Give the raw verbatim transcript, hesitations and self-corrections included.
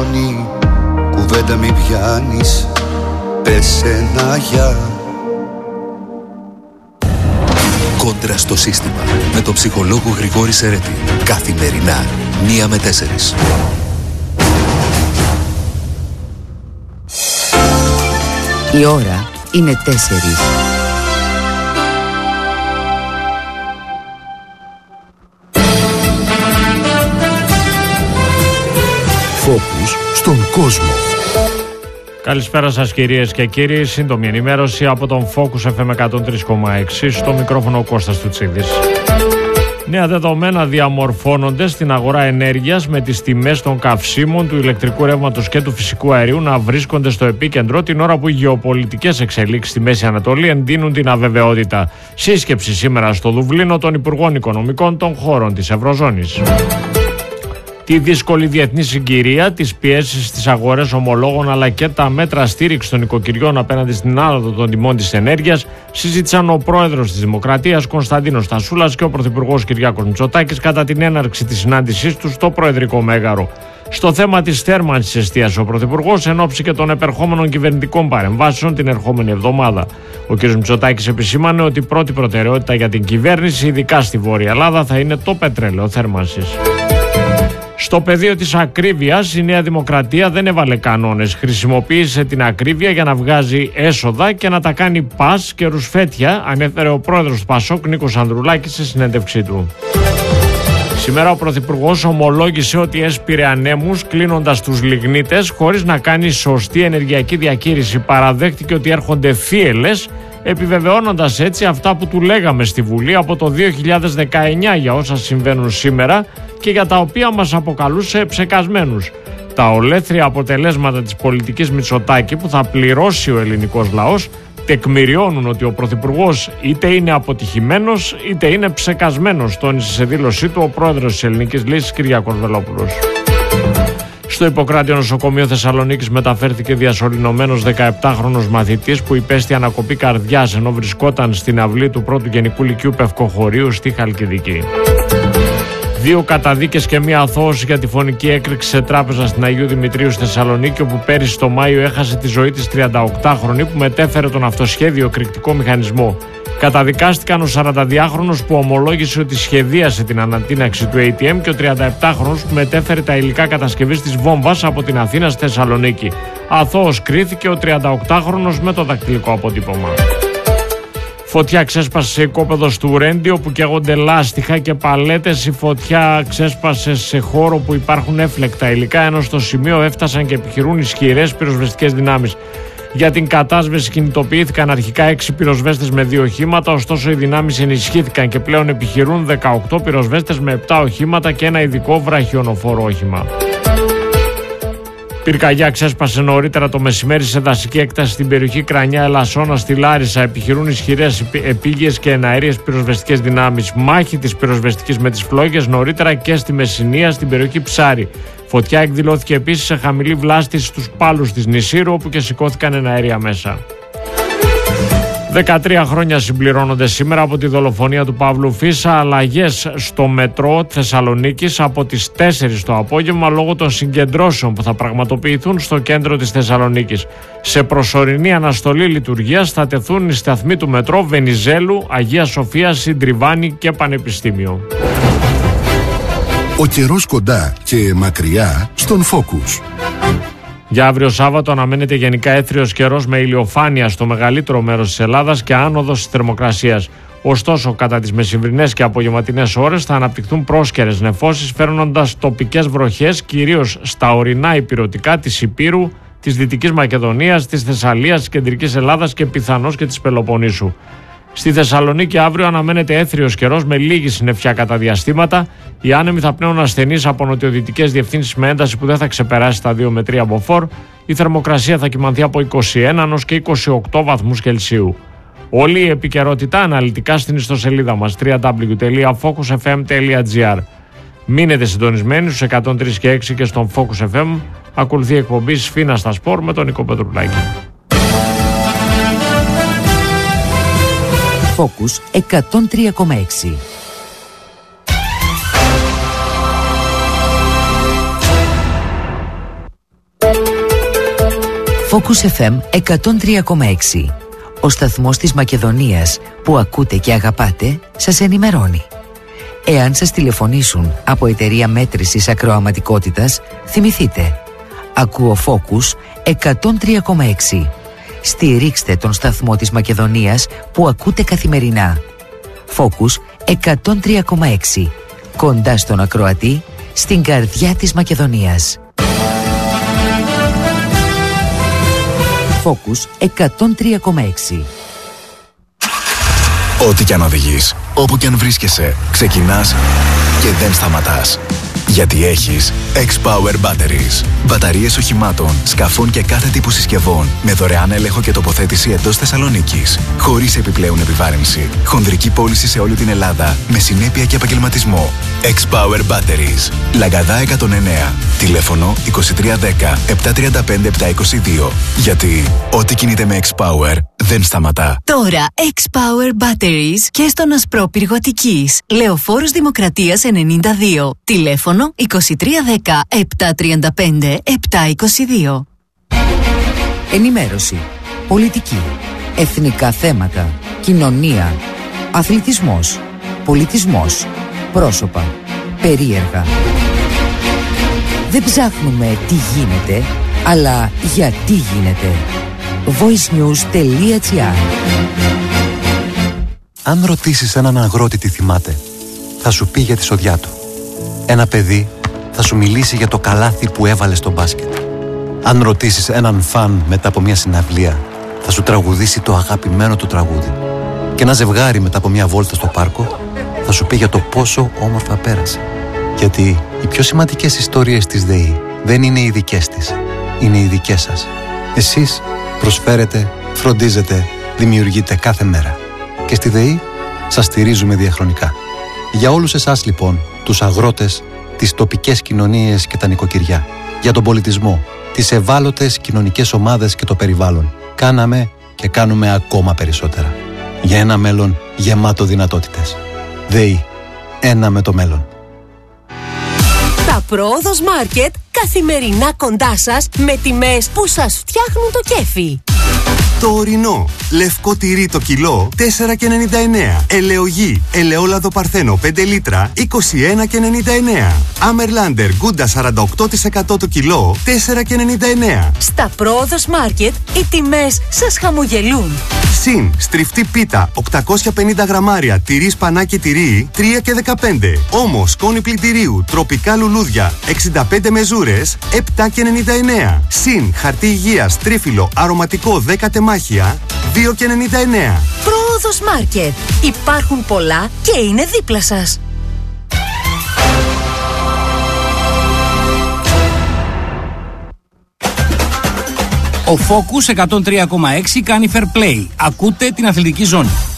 χιόνι, κουβέντα μη πιάνεις, πες ένα γεια. Κόντρα στο σύστημα, με τον ψυχολόγο Γρηγόρη Σερέτη. Καθημερινά, μία με τέσσερις. Η ώρα είναι τέσσερις. Φόκους στον κόσμο. Καλησπέρα σας κυρίες και κύριοι. Σύντομη ενημέρωση από τον Focus εφ εμ εκατόν τρία κόμμα έξι. Στο μικρόφωνο ο Κώστας Τουτσίδης. Νέα δεδομένα διαμορφώνονται στην αγορά ενέργειας, με τις τιμές των καυσίμων, του ηλεκτρικού ρεύματος και του φυσικού αερίου να βρίσκονται στο επίκεντρο την ώρα που οι γεωπολιτικές εξελίξεις στη Μέση Ανατολή εντείνουν την αβεβαιότητα. Σύσκεψη σήμερα στο Δουβλίνο των Υπουργών Οικονομικών των χώρων της Ευρωζώνης. Τη δύσκολη διεθνή συγκυρία, τις πιέσεις στις αγορές ομολόγων αλλά και τα μέτρα στήριξης των οικοκυριών απέναντι στην άνοδο των τιμών της ενέργειας συζήτησαν ο πρόεδρος της Δημοκρατίας Κωνσταντίνος Τασούλας και ο πρωθυπουργός Κυριάκος Μητσοτάκης κατά την έναρξη της συνάντησής τους στο Προεδρικό Μέγαρο. Στο θέμα της θέρμανσης εστίασε ο πρωθυπουργός εν ώψη και των επερχόμενων κυβερνητικών παρεμβάσεων την ερχόμενη εβδομάδα. Ο κ. Μητσοτάκης επισήμανε ότι η πρώτη προτεραιότητα για την κυβέρνηση, ειδικά στη Βόρεια Ελλάδα, θα είναι το πετρέλαιο θέρμανσης. Στο πεδίο της ακρίβειας, η Νέα Δημοκρατία δεν έβαλε κανόνες. Χρησιμοποίησε την ακρίβεια για να βγάζει έσοδα και να τα κάνει πας και ρουσφέτια, ανέφερε ο πρόεδρος του Πασόκ Νίκος Ανδρουλάκης σε συνέντευξή του. Σήμερα ο Πρωθυπουργός ομολόγησε ότι έσπηρε ανέμους κλείνοντας τους λιγνίτες χωρίς να κάνει σωστή ενεργειακή διακήρυξη. Παραδέχτηκε ότι έρχονται θύελλες, επιβεβαιώνοντας έτσι αυτά που του λέγαμε στη Βουλή από το δύο χιλιάδες δεκαεννιά για όσα συμβαίνουν σήμερα και για τα οποία μας αποκαλούσε ψεκασμένους. Τα ολέθρια αποτελέσματα της πολιτικής Μητσοτάκη που θα πληρώσει ο ελληνικός λαός τεκμηριώνουν ότι ο Πρωθυπουργός είτε είναι αποτυχημένος είτε είναι ψεκασμένος, τόνισε σε δήλωσή του ο πρόεδρος της Ελληνικής Λύσης Κυριάκος Βελόπουλος. Στο Ιπποκράτιο Νοσοκομείο Θεσσαλονίκης μεταφέρθηκε διασωληνωμένος δεκαεπτάχρονος μαθητής που υπέστη ανακοπή καρδιάς ενώ βρισκόταν στην αυλή του πρώτου Γενικού Λυκείου Πευκοχωρίου στη Χαλκιδική. Δύο καταδίκες και μία αθώωση για τη φωνική έκρηξη σε τράπεζα στην Αγίου Δημητρίου στη Θεσσαλονίκη, όπου πέρυσι το Μάιο έχασε τη ζωή της τριανταοκτάχρονη που μετέφερε τον αυτοσχέδιο κρυκτικό μηχανισμό. Καταδικάστηκαν ο σαρανταδυάχρονος που ομολόγησε ότι σχεδίασε την ανατείναξη του έι τι εμ και ο τριανταεπτάχρονος που μετέφερε τα υλικά κατασκευής της βόμβας από την Αθήνα στη Θεσσαλονίκη. Αθώος κρίθηκε ο τριανταοκτάχρονος με το δακτυλικό αποτύπωμα. Φωτιά ξέσπασε σε οικόπεδο του Ρέντι όπου καίγονται λάστιχα και παλέτες. Η φωτιά ξέσπασε σε χώρο που υπάρχουν έφλεκτα υλικά, ενώ στο σημείο έφτασαν και επιχειρούν ισχυρές πυροσβεστικές δυνάμεις. Για την κατάσβεση κινητοποιήθηκαν αρχικά έξι πυροσβέστες με δύο οχήματα, ωστόσο οι δυνάμεις ενισχύθηκαν και πλέον επιχειρούν δεκαοκτώ πυροσβέστες με επτά οχήματα και ένα ειδικό βραχιονοφόρο όχημα. Πυρκαγιά ξέσπασε νωρίτερα το μεσημέρι σε δασική έκταση στην περιοχή Κρανιά Ελασσόνα στη Λάρισα. Επιχειρούν ισχυρές επίγειες και εναέριες πυροσβεστικές δυνάμεις. Μάχη της πυροσβεστικής με τις φλόγες νωρίτερα και στη Μεσσηνία στην περιοχή Ψάρη. Φωτιά εκδηλώθηκε επίσης σε χαμηλή βλάστηση στους πάλους της Νησίρου, όπου και σηκώθηκαν εναέρια μέσα. δεκατρία χρόνια συμπληρώνονται σήμερα από τη δολοφονία του Παύλου Φίσα. Αλλαγές στο μετρό Θεσσαλονίκης από τις τέσσερις το απόγευμα λόγω των συγκεντρώσεων που θα πραγματοποιηθούν στο κέντρο της Θεσσαλονίκης. Σε προσωρινή αναστολή λειτουργίας θα τεθούν οι σταθμοί του μετρό Βενιζέλου, Αγία Σοφία, Συντριβάνη και Πανεπιστήμιο. Ο καιρός κοντά και μακριά στον Focus. Για αύριο Σάββατο αναμένεται γενικά έθριος καιρός με ηλιοφάνεια στο μεγαλύτερο μέρος της Ελλάδας και άνοδος της θερμοκρασίας. Ωστόσο, κατά τις μεσημβρινές και απογευματινές ώρες θα αναπτυχθούν πρόσκαιρες νεφώσεις, φέρνοντας τοπικές βροχές κυρίως στα ορεινά ηπειρωτικά της Ηπείρου, της Δυτικής Μακεδονίας, της Θεσσαλίας, της Κεντρικής Ελλάδας και πιθανώς και της Πελοποννήσου. Στη Θεσσαλονίκη αύριο αναμένεται έθριος καιρός με λίγη συννεφιά κατά διαστήματα. Οι άνεμοι θα πνέουν ασθενείς από νοτιοδυτικές διευθύνσεις με ένταση που δεν θα ξεπεράσει τα δύο με τρία μποφόρ. Η θερμοκρασία θα κυμανθεί από είκοσι ένα έως και είκοσι οκτώ βαθμούς Κελσίου. Όλη η επικαιρότητα αναλυτικά στην ιστοσελίδα μας double-u double-u double-u τελεία focus f m τελεία g r. Μείνετε συντονισμένοι στους εκατόν τρία και έξι και στον Focus εφ εμ. Ακολουθεί η εκπομπή Σφίνα στα Σπορ με τον Νικό Πετρουλάκη. Focus εκατόν τρία κόμμα έξι. Focus εφ εμ εκατόν τρία κόμμα έξι. Ο σταθμός της Μακεδονίας που ακούτε και αγαπάτε σας ενημερώνει. Εάν σας τηλεφωνήσουν από εταιρεία μέτρησης ακροαματικότητας, θυμηθείτε. Ακούω Focus εκατόν τρία κόμμα έξι. Στηρίξτε τον σταθμό της Μακεδονίας που ακούτε καθημερινά. Focus εκατόν τρία κόμμα έξι. Κοντά στον ακροατή, στην καρδιά της Μακεδονίας. Focus εκατόν τρία κόμμα έξι. Ό,τι κι αν οδηγείς, όπου κι αν βρίσκεσαι, ξεκινάς και δεν σταματάς. Γιατί έχεις X-Power Batteries. Μπαταρίες οχημάτων, σκαφών και κάθε τύπου συσκευών με δωρεάν έλεγχο και τοποθέτηση εντός Θεσσαλονίκης. Χωρίς επιπλέον επιβάρυνση. Χονδρική πώληση σε όλη την Ελλάδα με συνέπεια και επαγγελματισμό. X-Power Batteries. Λαγκαδά εκατόν εννέα. Τηλέφωνο είκοσι τρία δέκα επτακόσια τριάντα πέντε επτακόσια είκοσι δύο. Γιατί ό,τι κινείται με X-Power δεν σταματά. Τώρα X-Power Batteries και στον Ασπρόπυργο Αττικής. Λεωφόρος Δημοκρατίας ενενήντα δύο. Τηλέφωνο είκοσι τρία δέκα επτακόσια τριάντα πέντε επτακόσια είκοσι δύο. Ενημέρωση, πολιτική, εθνικά θέματα, κοινωνία, αθλητισμός, πολιτισμός, πρόσωπα, περίεργα. Δεν ψάχνουμε τι γίνεται, αλλά γιατί γίνεται. voicenews.gr. Αν ρωτήσεις έναν αγρότη τι θυμάται, θα σου πει για τη σοδιά του. Ένα παιδί θα σου μιλήσει για το καλάθι που έβαλε στο μπάσκετ. Αν ρωτήσεις έναν φαν μετά από μια συναυλία, θα σου τραγουδήσει το αγαπημένο του τραγούδι. Και ένα ζευγάρι μετά από μια βόλτα στο πάρκο θα σου πει για το πόσο όμορφα πέρασε. Γιατί οι πιο σημαντικές ιστορίες της ΔΕΗ δεν είναι οι δικές της, είναι οι δικές σας. Εσείς προσφέρετε, φροντίζετε, δημιουργείτε κάθε μέρα. Και στη ΔΕΗ σας στηρίζουμε διαχρονικά. Για όλους εσάς λοιπόν, τους αγρότες, τις τοπικές κοινωνίες και τα νοικοκυριά, για τον πολιτισμό, τις ευάλωτες κοινωνικές ομάδες και το περιβάλλον, κάναμε και κάνουμε ακόμα περισσότερα. Για ένα μέλλον γεμάτο δυνατότητες. ΔΕΗ. Ένα με το μέλλον. Τα Πρόοδος Μάρκετ καθημερινά κοντά σας με τιμές που σας φτιάχνουν το κέφι. Το ορεινό. Λευκό τυρί το κιλό τέσσερα και ενενήντα εννέα. Ελαιογή. Ελαιόλαδο Παρθένο πέντε λίτρα είκοσι ένα και ενενήντα εννέα. Άμερλάντερ Γκούντα σαράντα οκτώ τοις εκατό το κιλό τέσσερα και ενενήντα εννέα. Στα Πρόοδος Μάρκετ οι τιμές σας χαμογελούν. Συν στριφτή πίτα οκτακόσια πενήντα γραμμάρια τυρί σπανάκι τυρί τρία και δεκαπέντε. Όμως σκόνη πλυντηρίου τροπικά λουλούδια εξήντα πέντε μεζούρες επτά και ενενήντα εννέα. Συν χαρτί υγείας τρίφυλλο αρωματικό δέκα τεμάχια δύο και ενενήντα εννέα. Πρόοδος Μάρκετ. Υπάρχουν πολλά και είναι δίπλα σας. Ο Focus εκατόν τρία κόμμα έξι κάνει fair play. Ακούτε την αθλητική ζώνη.